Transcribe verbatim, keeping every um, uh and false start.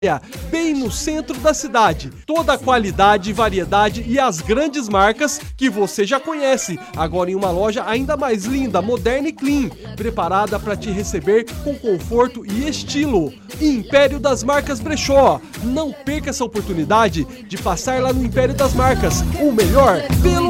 bem no centro da cidade. Toda a qualidade, variedade e as grandes marcas que você já conhece, agora em uma loja ainda mais linda, moderna e clean, preparada para te receber com conforto e estilo. Império das Marcas Brechó. Não perca essa oportunidade de passar lá no Império das Marcas, o melhor pelo